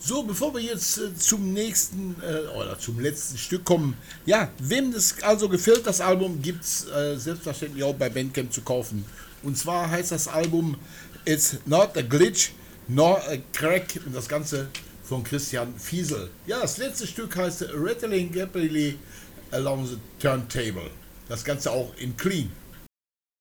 So, bevor wir jetzt zum nächsten oder zum letzten Stück kommen, ja, wem das also gefällt, das Album gibt es selbstverständlich auch bei Bandcamp zu kaufen. Und zwar heißt das Album It's Not a Glitch, Nor a Crack und das Ganze von Christian Fiesel. Ja, das letzte Stück heißt Rattling Happily Along the Turntable. Das Ganze auch in Clean.